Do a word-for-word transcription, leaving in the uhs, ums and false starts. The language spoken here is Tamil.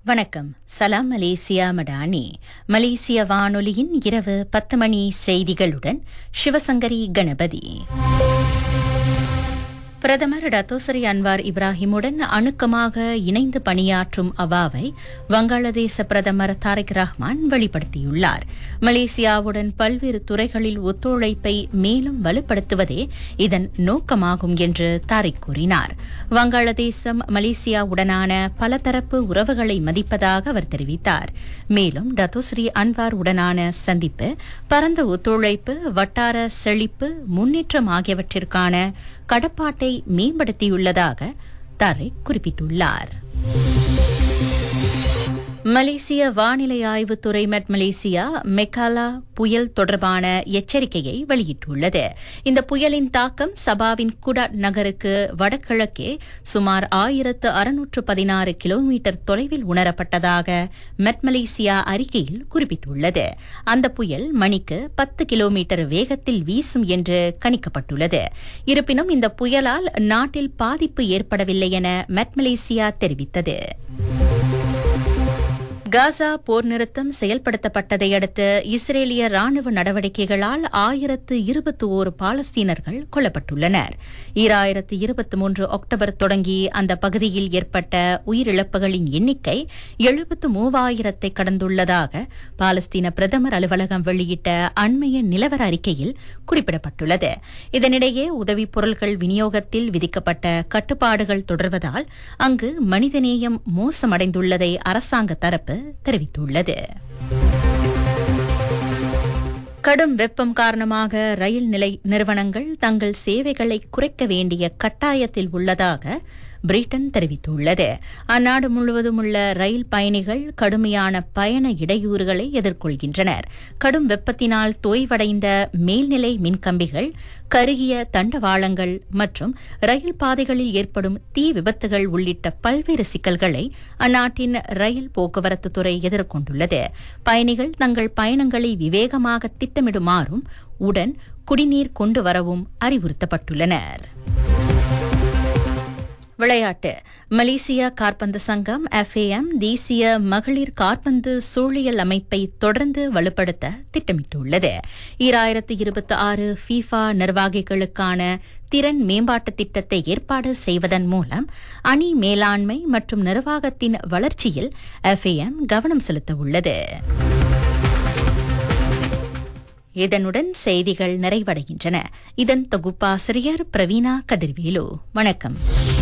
வணக்கம். சலாம் மலேசியா மடானி. மலேசிய வானொலியின் இரவு பத்து மணி செய்திகளுடன் சிவசங்கரி கணபதி. பிரதமர் டத்தோசரி அன்வார் இப்ராஹிமுடன் அணுக்கமாக இணைந்து பணியாற்றும் அவாவை வங்காளதேச பிரதமர் தாரிக் ரஹ்மான் வெளிப்படுத்தியுள்ளார். மலேசியாவுடன் பல்வேறு துறைகளில் ஒத்துழைப்பை மேலும் வலுப்படுத்துவதே இதன் நோக்கமாகும் என்று தாரிக் கூறினார். வங்காளதேசம் மலேசியாவுடனான பலதரப்பு உறவுகளை மதிப்பதாக அவர் தெரிவித்தார். மேலும் டத்தோசரி அன்வார் உடனான சந்திப்பு பரந்த ஒத்துழைப்பு, வட்டார செழிப்பு, முன்னேற்றம் ஆகியவற்றிற்கான கடப்பாட்டை மேம்படுத்தியுள்ளதாக தாரிக் குறிப்பிட்டுள்ளார். மலேசிய வானிலை ஆய்வுத்துறை மெட் மலேசியா மெக்காலா புயல் தொடர்பான எச்சரிக்கையை வெளியிட்டுள்ளது. இந்த புயலின் தாக்கம் சபாவின் குடாட் நகருக்கு வடகிழக்கே சுமார் ஆயிரத்து அறுநூற்று பதினாறு கிலோமீட்டர் தொலைவில் உணரப்பட்டதாக மெட் மலேசியா அறிக்கையில் குறிப்பிட்டுள்ளது. அந்த புயல் மணிக்கு பத்து கிலோமீட்டர் வேகத்தில் வீசும் என்று கணிக்கப்பட்டுள்ளது. இருப்பினும் இந்த புயலால் நாட்டில் பாதிப்பு ஏற்படவில்லை என மெட் மலேசியா தெரிவித்தது. காசா போர் நிறுத்தம் செயல்படுத்தப்பட்டதை அடுத்து இஸ்ரேலிய ராணுவ நடவடிக்கைகளால் ஆயிரத்து இருபத்தி ஓரு பாலஸ்தீனர்கள் கொல்லப்பட்டுள்ளனர். ஈராயிரத்து இருபத்தி மூன்று அக்டோபர் தொடங்கி அந்த பகுதியில் ஏற்பட்ட உயிரிழப்புகளின் எண்ணிக்கை எழுபத்து மூவாயிரத்தை கடந்துள்ளதாக பாலஸ்தீன பிரதமர் அலுவலகம் வெளியிட்ட அண்மைய நிலவர அறிக்கையில் குறிப்பிடப்பட்டுள்ளது. இதனிடையே உதவிப் பொருட்கள் விநியோகத்தில் விதிக்கப்பட்ட கட்டுப்பாடுகள் தொடர்வதால் அங்கு மனிதநேயம் மோசமடைந்துள்ளதை அரசாங்க தரப்பு தெரிவித்துள்ளது. கடும் வெப்பம் காரணமாக ரயில் நிலை நிறுவனங்கள் தங்கள் சேவைகளை குறைக்க வேண்டிய கட்டாயத்தில் உள்ளதாக பிரிட்டன் தெரிவித்துள்ளது. அந்நாடு முழுவதும் உள்ள ரயில் பயணிகள் கடுமையான பயண இடையூறுகளை எதிர்கொள்கின்றனர். கடும் வெப்பத்தினால் தோய்வடைந்த மேல்நிலை மின்கம்பிகள், கருகிய தண்டவாளங்கள் மற்றும் ரயில் பாதைகளில் ஏற்படும் தீ விபத்துகள் உள்ளிட்ட பல்வேறு சிக்கல்களை அந்நாட்டின் ரயில் போக்குவரத்து துறை எதிர்கொண்டுள்ளது. பயணிகள் தங்கள் பயணங்களை விவேகமாக திட்டமிடுமாறும் உடன் குடிநீர் கொண்டு வரவும் அறிவுறுத்தப்பட்டுள்ளனர். விளையாட்டு. மலேசியா காற்பந்து சங்கம் எஃப் ஏ எம் தேசிய மகளிர் காற்பந்து சூழியல் அமைப்பை தொடர்ந்து வலுப்படுத்த திட்டமிட்டுள்ளது. ஈராயிரத்து இருபத்தி ஆறு ஃபீஃபா நிர்வாகிகளுக்கான திறன் மேம்பாட்டு திட்டத்தை ஏற்பாடு செய்வதன் மூலம் அணி மேலாண்மை மற்றும் நிர்வாகத்தின் வளர்ச்சியில் எஃப் ஏ எம் கவனம் செலுத்த உள்ளது. இதனுடன் செய்திகள் நிறைவடைகின்றன. இதன் தொகுப்பாசிரியர் பிரவீணா கதிர்வேலு. வணக்கம்.